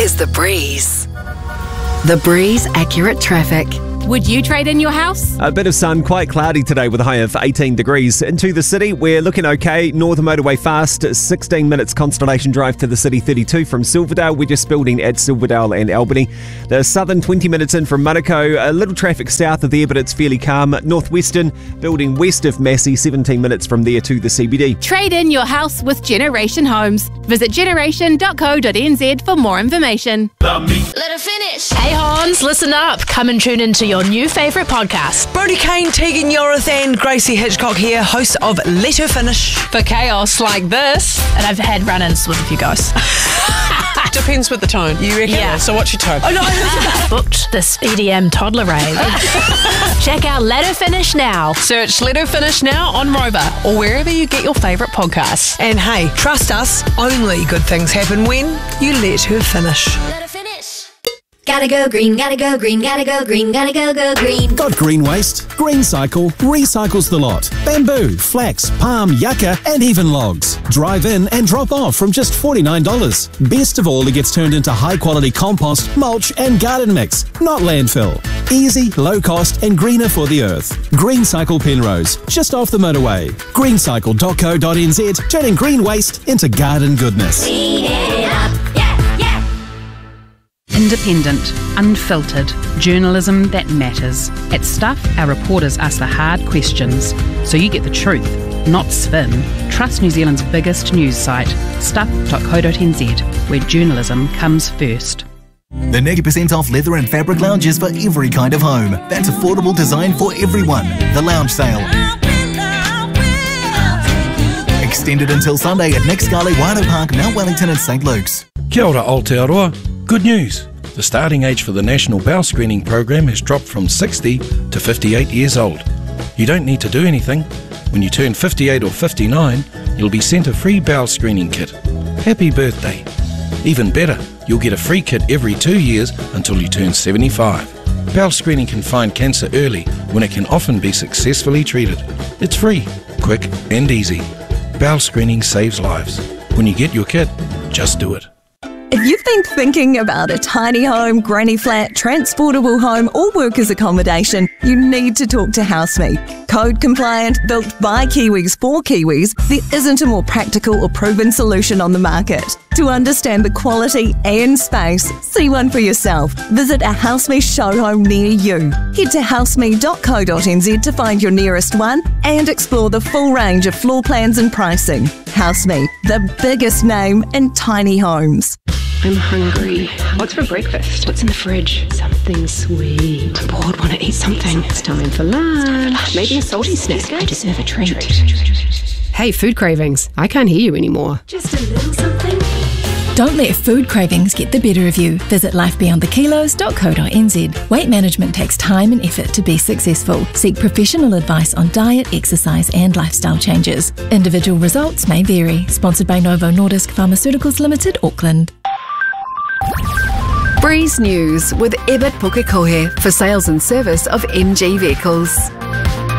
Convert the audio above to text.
is The Breeze. The Breeze Accurate Traffic. Would you trade in your house? A bit of sun, quite cloudy today with a high of 18 degrees. Into the city, we're looking okay. Northern Motorway fast, 16 minutes Constellation Drive to the city, 32 from Silverdale. We're just building at Silverdale and Albany. The southern, 20 minutes in from Manukau. A little traffic south of there, but it's fairly calm. Northwestern, building west of Massey, 17 minutes from there to the CBD. Trade in your house with Generation Homes. Visit generation.co.nz for more information. Let her finish. Hey Hans, listen up. Come and tune into your new favourite podcast. Brodie Kane, Tegan Yorathan, Gracie Hitchcock here, hosts of Let Her Finish. For chaos like this. And I've had run-ins with a few guys. Depends with the tone. You reckon? Yeah. So what's your tone? Oh no, booked this EDM toddler rave. Check out Let Her Finish now. Search Let Her Finish now on Rover or wherever you get your favourite podcasts. And hey, trust us, only good things happen when you let her finish. Let her finish. Gotta go green, gotta go green, gotta go green, gotta go green. Got green waste? Green Cycle recycles the lot. Bamboo, flax, palm, yucca, and even logs. Drive in and drop off from just $49. Best of all, it gets turned into high-quality compost, mulch, and garden mix, not landfill. Easy, low cost, and greener for the earth. Green Cycle Penrose, just off the motorway. greencycle.co.nz, turning green waste into garden goodness. Clean it up, yeah. Independent, unfiltered, journalism that matters. At Stuff, our reporters ask the hard questions, so you get the truth, not spin. Trust New Zealand's biggest news site, stuff.co.nz, where journalism comes first. The 90% off leather and fabric lounges for every kind of home. That's affordable design for everyone. The Lounge Sale. Extended until Sunday at Nick Scali, Waiano Park, Mount Wellington and St Luke's. Kia ora Aotearoa. Good news. The starting age for the National Bowel Screening Program has dropped from 60 to 58 years old. You don't need to do anything. When you turn 58 or 59, you'll be sent a free bowel screening kit. Happy birthday. Even better, you'll get a free kit every 2 years until you turn 75. Bowel screening can find cancer early when it can often be successfully treated. It's free, quick and easy. Bowel screening saves lives. When you get your kit, just do it. If you've been thinking about a tiny home, granny flat, transportable home or workers accommodation, you need to talk to HouseMe. Code compliant, built by Kiwis for Kiwis, there isn't a more practical or proven solution on the market. To understand the quality and space, see one for yourself. Visit a HouseMe show home near you. Head to houseme.co.nz to find your nearest one and explore the full range of floor plans and pricing. HouseMe, the biggest name in tiny homes. I'm hungry. What's for breakfast? What's in the fridge? Something sweet. I'm bored, want to eat something. It's time for lunch. Maybe a salty snack. I deserve a treat. Hey, food cravings. I can't hear you anymore. Just a little something. Don't let food cravings get the better of you. Visit lifebeyondthekilos.co.nz. Weight management takes time and effort to be successful. Seek professional advice on diet, exercise and lifestyle changes. Individual results may vary. Sponsored by Novo Nordisk Pharmaceuticals Limited, Auckland. Breeze News with Ebert Pukekohe for sales and service of MG vehicles.